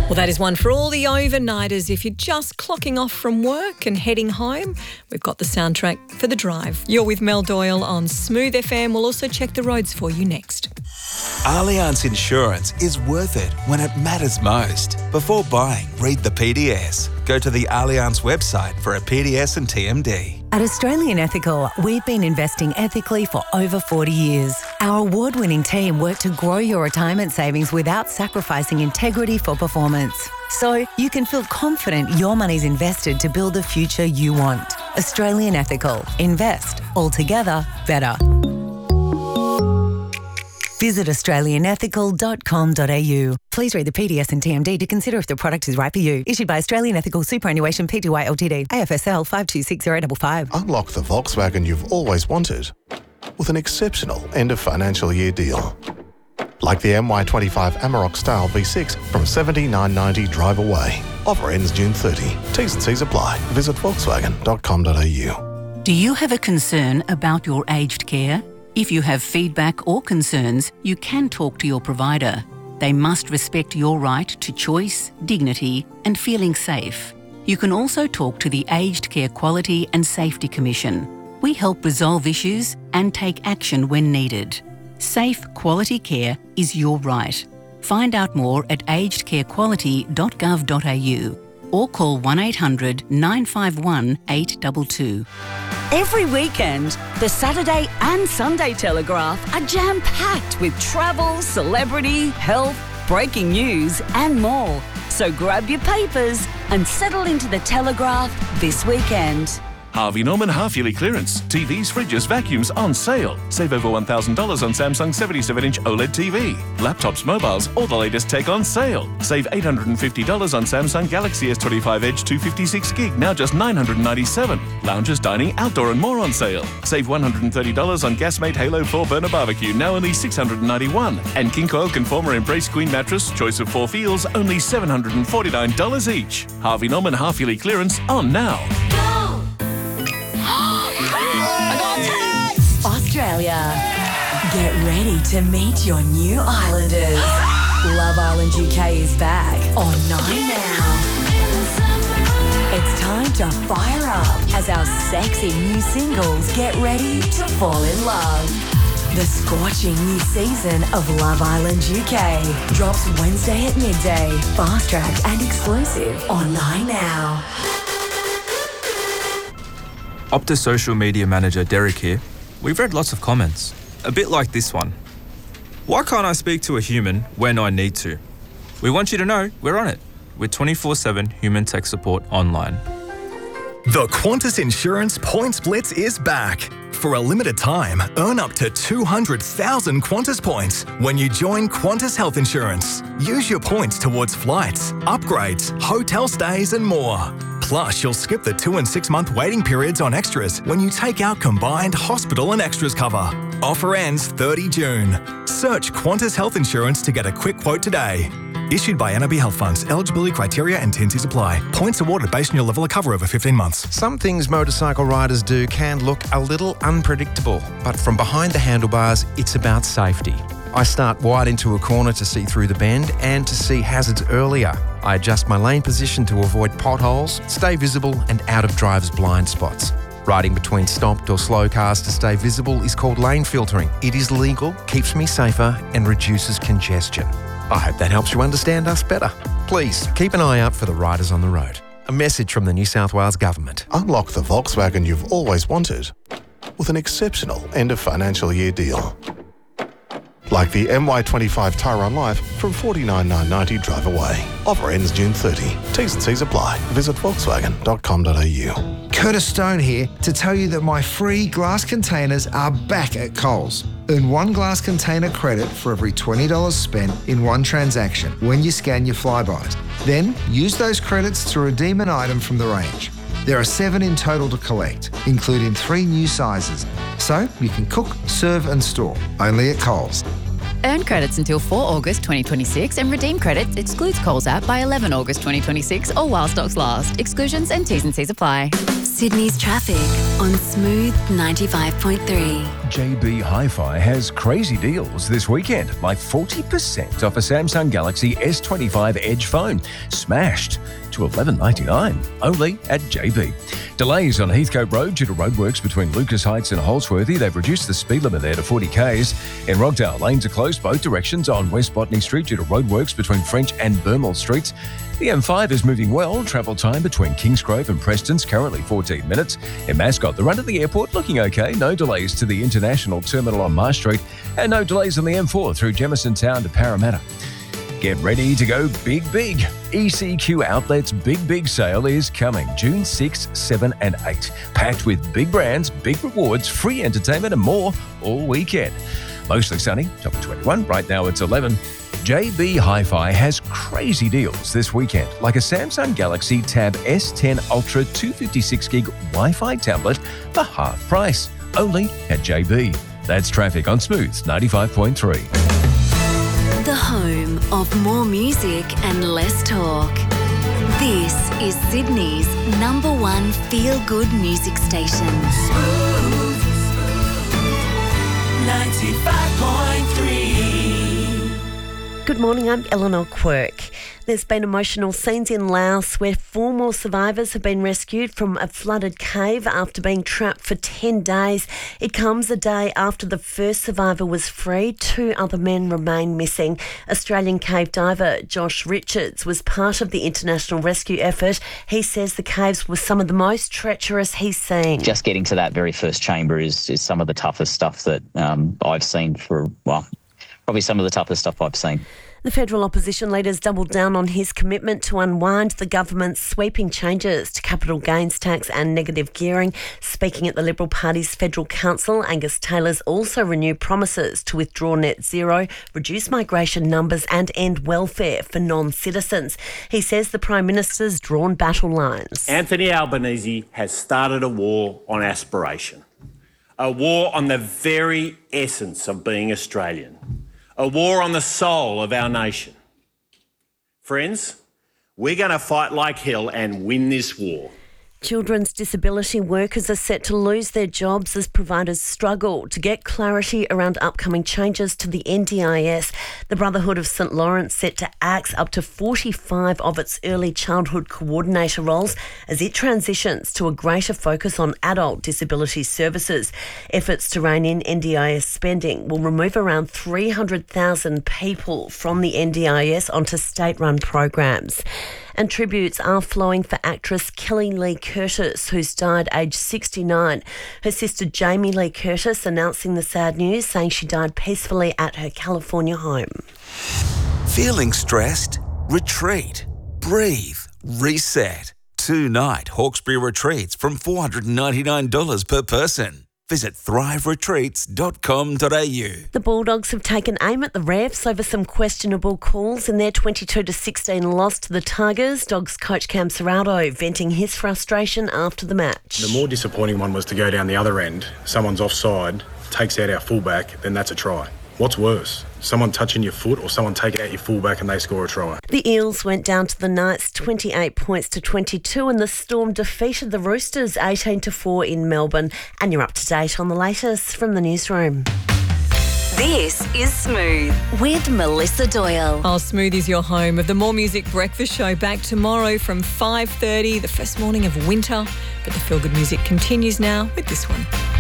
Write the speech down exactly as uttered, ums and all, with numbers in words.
Well, that is one for all the overnighters. If you're just clocking off from work and heading home, we've got the soundtrack for the drive. You're with Mel Doyle on Smooth F M. We'll also check the roads for you next. Allianz Insurance is worth it when it matters most. Before buying, read the P D S. Go to the Allianz website for a P D S and T M D. At Australian Ethical, we've been investing ethically for over forty years. Our award-winning team work to grow your retirement savings without sacrificing integrity for performance. So you can feel confident your money's invested to build the future you want. Australian Ethical. Invest. Altogether better. Visit australian ethical dot com dot a u. Please read the P D S and T M D to consider if the product is right for you. Issued by Australian Ethical Superannuation Pty Ltd. A F S L five two six zero five five. Unlock the Volkswagen you've always wanted with an exceptional end of financial year deal. Like the M Y twenty-five Amarok Style V six from seventy-nine ninety drive away. Offer ends June thirtieth. T's and C's apply. Visit volkswagen dot com dot a u. Do you have a concern about your aged care? If you have feedback or concerns, you can talk to your provider. They must respect your right to choice, dignity, and feeling safe. You can also talk to the Aged Care Quality and Safety Commission. We help resolve issues and take action when needed. Safe, quality care is your right. Find out more at aged care quality dot gov dot a u or call one eight hundred nine five one eight two two. Every weekend, the Saturday and Sunday Telegraph are jam-packed with travel, celebrity, health, breaking news and more. So grab your papers and settle into the Telegraph this weekend. Harvey Norman half-yearly clearance. T Vs, fridges, vacuums on sale. Save over one thousand dollars on Samsung seventy-seven inch OLED T V. Laptops, mobiles, all the latest tech on sale. Save eight hundred fifty dollars on Samsung Galaxy S twenty-five Edge two fifty-six gig, now just nine hundred ninety-seven dollars. Lounges, dining, outdoor and more on sale. Save one hundred thirty dollars on Gasmate Halo four burner barbecue, now only six hundred ninety-one dollars. And King Coil Conformer Embrace Queen mattress, choice of four feels, only seven hundred forty-nine dollars each. Harvey Norman half-yearly clearance on now. Australia. Get ready to meet your new islanders. Love Island U K is back on Nine now. It's time to fire up as our sexy new singles get ready to fall in love. The scorching new season of Love Island U K drops Wednesday at midday, fast-tracked and exclusive on Nine now. Optus social media manager Derek here. We've read lots of comments, a bit like this one. Why can't I speak to a human when I need to? We want you to know we're on it with twenty-four seven human tech support online. The Qantas Insurance Points Blitz is back. For a limited time, earn up to two hundred thousand Qantas points when you join Qantas Health Insurance. Use your points towards flights, upgrades, hotel stays and more. Plus, you'll skip the two and six month waiting periods on extras when you take out combined hospital and extras cover. Offer ends thirtieth of June. Search Qantas Health Insurance to get a quick quote today. Issued by N I B Health Funds. Eligibility criteria and T and Cs apply. Points awarded based on your level of cover over fifteen months. Some things motorcycle riders do can look a little unpredictable, but from behind the handlebars, it's about safety. I start wide into a corner to see through the bend and to see hazards earlier. I adjust my lane position to avoid potholes, stay visible and out of drivers' blind spots. Riding between stopped or slow cars to stay visible is called lane filtering. It is legal, keeps me safer and reduces congestion. I hope that helps you understand us better. Please keep an eye out for the riders on the road. A message from the New South Wales Government. Unlock the Volkswagen you've always wanted with an exceptional end of financial year deal. Like the M Y twenty-five Tyrone Life from forty-nine thousand nine hundred ninety drive away. Offer ends June thirtieth. T's and C's apply. Visit volkswagen dot com dot a u. Curtis Stone here to tell you that my free glass containers are back at Coles. Earn one glass container credit for every twenty dollars spent in one transaction when you scan your Flybys. Then use those credits to redeem an item from the range. There are seven in total to collect, including three new sizes. So you can cook, serve and store, only at Coles. Earn credits until the fourth of August twenty twenty-six and redeem credits excludes Coles app by the eleventh of August twenty twenty-six or while stocks last. Exclusions and T's and C's apply. Sydney's traffic on Smooth ninety-five point three. J B Hi-Fi has crazy deals this weekend, like forty percent off a Samsung Galaxy S twenty-five Edge phone, smashed to eleven ninety-nine, only at J B. Delays on Heathcote Road due to roadworks between Lucas Heights and Holsworthy. They've reduced the speed limit there to forty kays. In Rockdale, lanes are closed both directions on West Botany Street due to roadworks between French and Burmel Streets. The M five is moving well. Travel time between Kingsgrove and Preston's currently fourteen minutes. In Mascot, the run to the airport looking okay. No delays to the International Terminal on Marsh Street and no delays on the M four through Jemison Town to Parramatta. Get ready to go big, big. E C Q Outlet's Big, Big Sale is coming June sixth, seventh and eighth. Packed with big brands, big rewards, free entertainment and more all weekend. Mostly sunny, top of twenty-one. Right now it's eleven. J B Hi-Fi has crazy deals this weekend, like a Samsung Galaxy Tab S ten Ultra two fifty-six gig Wi-Fi tablet for half price, only at J B. That's traffic on Smooth ninety-five point three. The home of more music and less talk. This is Sydney's number one feel-good music station. Smooth ninety-five point three. Good morning, I'm Eleanor Quirk. There's been emotional scenes in Laos where four more survivors have been rescued from a flooded cave after being trapped for ten days. It comes a day after the first survivor was freed. Two other men remain missing. Australian cave diver Josh Richards was part of the international rescue effort. He says the caves were some of the most treacherous he's seen. Just getting to that very first chamber is, is some of the toughest stuff that um, I've seen for, well, probably some of the toughest stuff I've seen. The federal opposition leaders doubled down on his commitment to unwind the government's sweeping changes to capital gains tax and negative gearing. Speaking at the Liberal Party's Federal Council, Angus Taylor's also renewed promises to withdraw net zero, reduce migration numbers and end welfare for non-citizens. He says the Prime Minister's drawn battle lines. Anthony Albanese has started a war on aspiration, a war on the very essence of being Australian. A war on the soul of our nation. Friends, we're going to fight like hell and win this war. Children's disability workers are set to lose their jobs as providers struggle to get clarity around upcoming changes to the N D I S. The Brotherhood of St Lawrence set to axe up to forty-five of its early childhood coordinator roles as it transitions to a greater focus on adult disability services. Efforts to rein in N D I S spending will remove around three hundred thousand people from the N D I S onto state-run programs. And tributes are flowing for actress Kelly Lee Curtis, who's died aged sixty-nine. Her sister Jamie Lee Curtis announcing the sad news, saying she died peacefully at her California home. Feeling stressed? Retreat. Breathe. Reset. Two-night Hawkesbury retreats from four hundred ninety-nine dollars per person. Visit thrive retreats dot com dot a u. The Bulldogs have taken aim at the refs over some questionable calls in their twenty-two to sixteen loss to the Tigers. Dogs coach Cam Serraldo venting his frustration after the match. The more disappointing one was to go down the other end. Someone's offside, takes out our fullback, then that's a try. What's worse? Someone touching your foot or someone taking out your fullback and they score a try? The Eels went down to the Knights twenty-eight points to twenty-two and the Storm defeated the Roosters eighteen to four in Melbourne. And you're up to date on the latest from the newsroom. This is Smooth with Melissa Doyle. Oh, Smooth is your home of the More Music Breakfast Show. Back tomorrow from five thirty, the first morning of winter. But the feel-good music continues now with this one.